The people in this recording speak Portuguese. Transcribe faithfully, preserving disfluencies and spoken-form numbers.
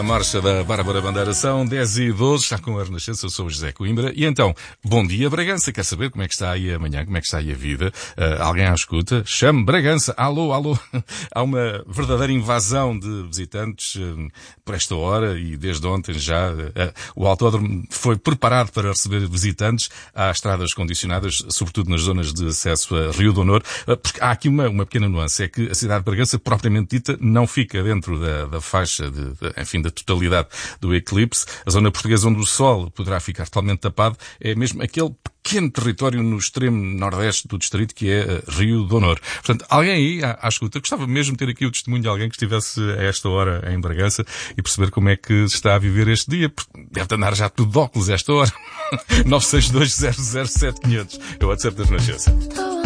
Na marcha da Bárbara Bandeira são dez e doze, está com a Renascença, eu sou o José Coimbra. E então, bom dia Bragança, quer saber como é que está aí amanhã, como é que está aí a vida? Uh, alguém à escuta? Chame Bragança, alô, alô. Há uma verdadeira invasão de visitantes uh, por esta hora e desde ontem já. Uh, o autódromo foi preparado para receber visitantes. Há estradas condicionadas, sobretudo nas zonas de acesso a Rio do Honor. Uh, porque há aqui uma, uma pequena nuance, é que a cidade de Bragança, propriamente dita, não fica dentro da, da faixa de, de, enfim, da totalidade do eclipse. A zona portuguesa onde o sol poderá ficar totalmente tapado é mesmo aquele pequeno território no extremo nordeste do distrito que é Rio do Honor. Portanto, alguém aí à, à escuta, gostava mesmo de ter aqui o testemunho de alguém que estivesse a esta hora em Bragança e perceber como é que se está a viver este dia, porque deve andar já tudo de óculos a esta hora. nove seis dois zero zero sete quinhentos é o WhatsApp das Renascença.